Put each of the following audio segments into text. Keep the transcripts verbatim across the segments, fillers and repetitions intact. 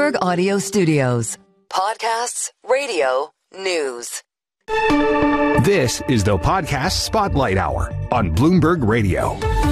Bloomberg Audio Studios. Podcasts, radio, news. This is the Podcast Spotlight Hour on Bloomberg Radio.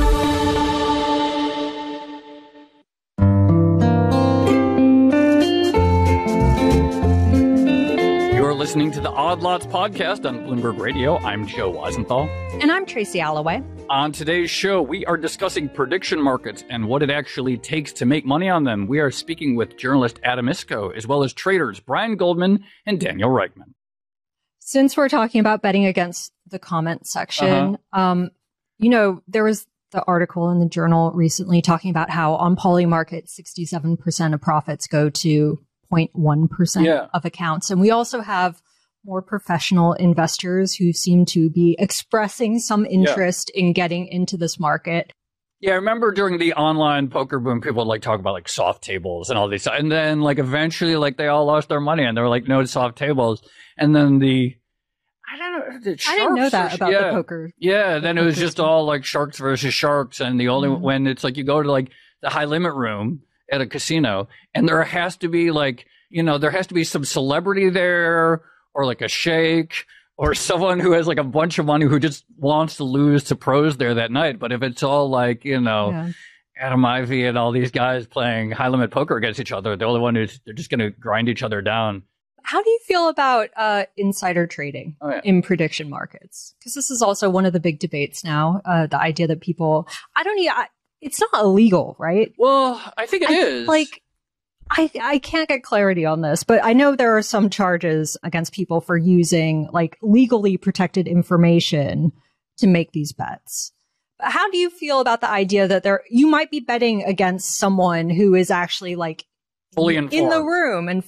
You're listening to the Odd Lots podcast on Bloomberg Radio. I'm Joe Weisenthal. And I'm Tracy Alloway. On today's show, we are discussing prediction markets and what it actually takes to make money on them. We are speaking with journalist Adam Iskoe, as well as traders Brian Goldman and Daniel Reichman. Since we're talking about betting against the comment section, uh-huh. um, you know, there was the article in the Journal recently talking about how on Polymarket, sixty-seven percent of profits go to zero point one percent yeah. of accounts. And we also have more professional investors who seem to be expressing some interest yeah. in getting into this market. Yeah, I remember during the online poker boom, people would like talk about like soft tables and all these. And then like eventually like they all lost their money and they were like, no soft tables. And then the, I don't know. The I didn't know that or, about yeah. the poker. Yeah, then the it was poker just team. all like sharks versus sharks. And the only, mm. when it's like you go to like the high limit room at a casino and there has to be like, you know, there has to be some celebrity there or like a sheikh or someone who has like a bunch of money who just wants to lose to pros there that night. But if it's all like, you know, yeah. Adam Ivy and all these guys playing high limit poker against each other, the only one who's, they're just going to grind each other down. How do you feel about uh, insider trading oh, yeah. in prediction markets? Because this is also one of the big debates now. Uh, the idea that people, I don't even, it's not illegal, right? Well, I think it I, is. Like, I, I can't get clarity on this, but I know there are some charges against people for using like legally protected information to make these bets. How do you feel about the idea that there, you might be betting against someone who is actually like fully informed in the room and